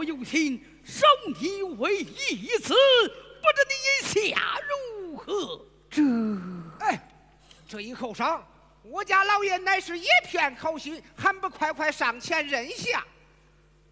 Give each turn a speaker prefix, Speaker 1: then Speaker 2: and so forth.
Speaker 1: 我有心收你为义子，不知你意下如何？
Speaker 2: 哎，追后生，我家老爷乃是一片口心，还不快快上前认下？